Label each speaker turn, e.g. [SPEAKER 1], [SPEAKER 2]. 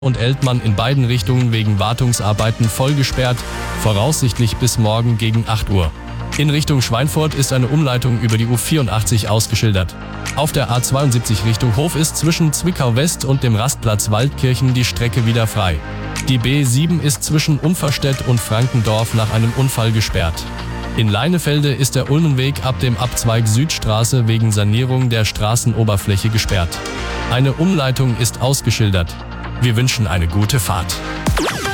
[SPEAKER 1] und Eltmann in beiden Richtungen wegen Wartungsarbeiten voll gesperrt, voraussichtlich bis morgen gegen 8 Uhr. In Richtung Schweinfurt ist eine Umleitung über die U84 ausgeschildert. Auf der A72 Richtung Hof ist zwischen Zwickau West und dem Rastplatz Waldkirchen die Strecke wieder frei. Die B7 ist zwischen Umferstedt und Frankendorf nach einem Unfall gesperrt. In Leinefelde ist der Ulmenweg ab dem Abzweig Südstraße wegen Sanierung der Straßenoberfläche gesperrt. Eine Umleitung ist ausgeschildert. Wir wünschen eine gute Fahrt.